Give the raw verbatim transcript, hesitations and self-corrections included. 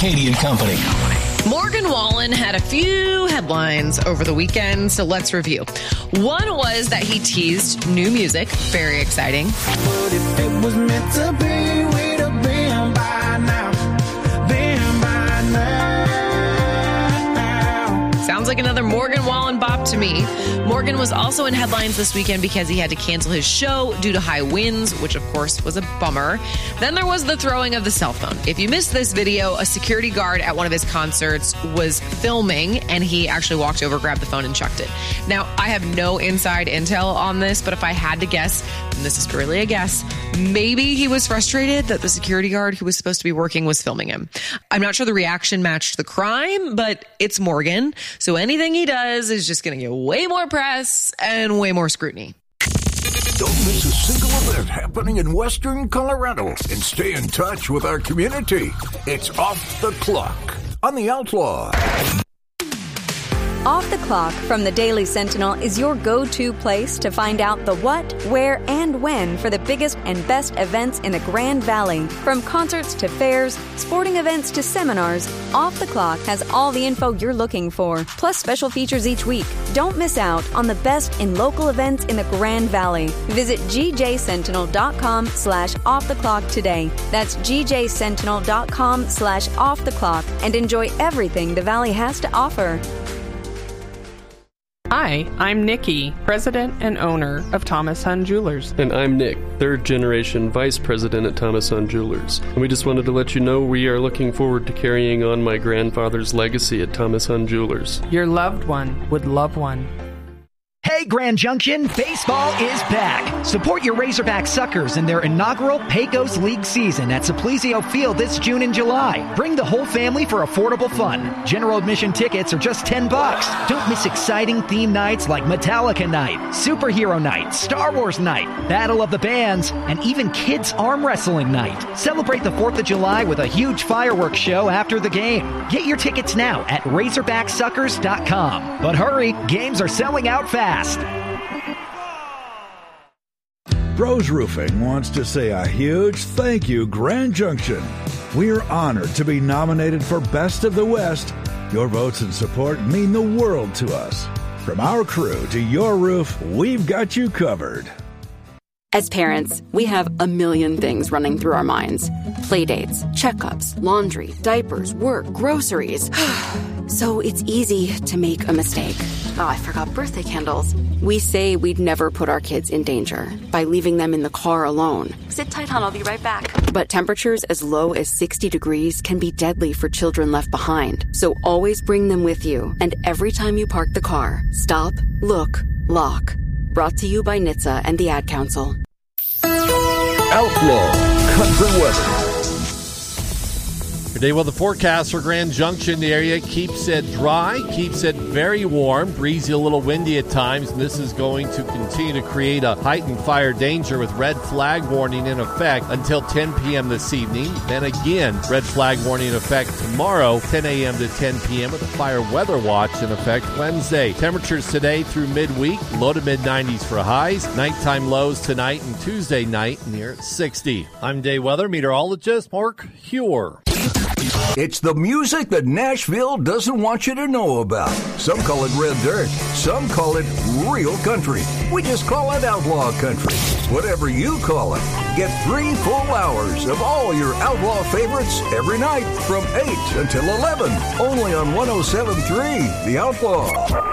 Katie and Company. Morgan Wallen had a few headlines over the weekend, so let's review. One was that he teased new music. Very exciting. But if it was meant to be, we'd have been by now. Been by now. Sounds like another Morgan Wallen bop to me. Morgan was also in headlines this weekend because he had to cancel his show due to high winds, which of course was a bummer. Then there was the throwing of the cell phone. If you missed this video, a security guard at one of his concerts was filming and he actually walked over, grabbed the phone and chucked it. Now, I have no inside intel on this, but if I had to guess, and this is really a guess, maybe he was frustrated that the security guard who was supposed to be working was filming him. I'm not sure the reaction matched the crime, but it's Morgan. So anything he does is just going to get way more press and way more scrutiny. Don't miss a single event happening in Western Colorado and stay in touch with our community. It's Off the Clock on The Outlaw. Off the Clock from the Daily Sentinel is your go-to place to find out the what, where, and when for the biggest and best events in the Grand Valley. From concerts to fairs, sporting events to seminars, Off the Clock has all the info you're looking for, plus special features each week. Don't miss out on the best in local events in the Grand Valley. Visit gjsentinel.com slash off the clock today. That's gjsentinel.com slash off the clock and enjoy everything the Valley has to offer. Hi, I'm Nikki, president and owner of Thomas Hunt Jewelers. And I'm Nick, third generation vice president at Thomas Hunt Jewelers. And we just wanted to let you know we are looking forward to carrying on my grandfather's legacy at Thomas Hunt Jewelers. Your loved one would love one. Hey, Grand Junction, baseball is back. Support your Razorback Suckers in their inaugural Pecos League season at Simplicio Field this June and July. Bring the whole family for affordable fun. General admission tickets are just ten bucks. Don't miss exciting theme nights like Metallica Night, Superhero Night, Star Wars Night, Battle of the Bands, and even Kids Arm Wrestling Night. Celebrate the fourth of July with a huge fireworks show after the game. Get your tickets now at razorback suckers dot com. But hurry, games are selling out fast. Bros Roofing wants to say a huge thank you, Grand Junction. We are honored to be nominated for Best of the West. Your votes and support mean the world to us. From our crew to your roof, we've got you covered. As parents, we have a million things running through our minds. Playdates, checkups, laundry, diapers, work, groceries. So it's easy to make a mistake. Oh, I forgot birthday candles. We say we'd never put our kids in danger by leaving them in the car alone. Sit tight, hon, I'll be right back. But temperatures as low as sixty degrees can be deadly for children left behind. So always bring them with you. And every time you park the car, stop, look, lock. Brought to you by N H T S A and the Ad Council. Outlaw Country Weather. Today, well, the forecast for Grand Junction, the area keeps it dry, keeps it very warm, breezy, a little windy at times, and this is going to continue to create a heightened fire danger with red flag warning in effect until ten p.m. this evening. Then again, red flag warning in effect tomorrow, ten a.m. to ten p.m. with a fire weather watch in effect Wednesday. Temperatures today through midweek, low to mid nineties for highs, nighttime lows tonight and Tuesday night near sixty. I'm day weather meteorologist Mark Huer. It's the music that Nashville doesn't want you to know about. Some call it red dirt. Some call it real country. We just call it outlaw country. Whatever you call it. Get three full hours of all your outlaw favorites every night from eight until eleven. Only on one oh seven point three The Outlaw.